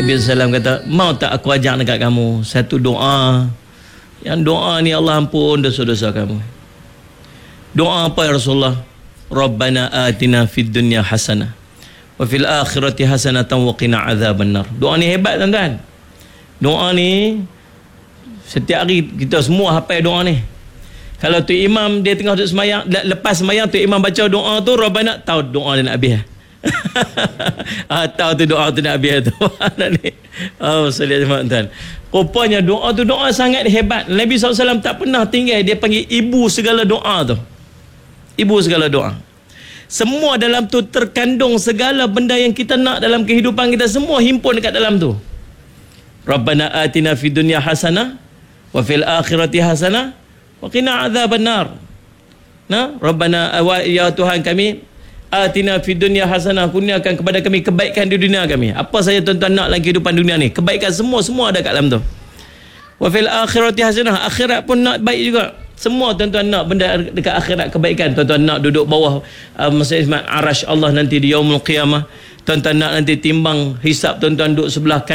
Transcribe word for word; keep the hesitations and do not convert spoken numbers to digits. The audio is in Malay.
Nabi sallallahu alaihi wasallam kata, mau tak aku ajak dekat kamu satu doa. Yang doa ni Allah ampun dosa-dosa kamu. Doa apa ya Rasulullah? Rabbana atina fid dunya hasanah wa fil akhirati hasanatan wa qina adzabannar. Doa ni hebat tuan-tuan. Doa ni setiap hari kita semua hafal doa ni. Kalau tu imam dia tengah duduk semayang, lepas semayang tu imam baca doa tu, Rabbana, tahu doa dia nak habis. ah, tahu tu doa tu nak habis tu. Oh, salih tuan-tuan. Rupanya doa tu doa sangat hebat. Nabi sallallahu alaihi wasallam tak pernah tinggal, dia panggil ibu segala doa tu. Ibu segala doa. Semua dalam tu terkandung segala benda yang kita nak dalam kehidupan kita, semua himpun dekat dalam tu. Rabbana atina fid dunya hasanah wa fil akhirati hasanah wa qina adzabannar. Nah, Rabbana ya Tuhan kami, atina fid dunya hasanah, kurniakan kepada kami kebaikan di dunia kami. Apa saja tuan-tuan nak dalam kehidupan dunia ni, kebaikan semua semua ada kat dalam tu. Wa fil akhirati hasanah, akhirat pun nak baik juga. Semua tuan-tuan nak benda dekat akhirat kebaikan. Tuan-tuan nak duduk bawah uh, masjid arash Allah nanti di yaumul qiyamah. Tuan-tuan nak nanti timbang hisap, tuan-tuan duduk sebelah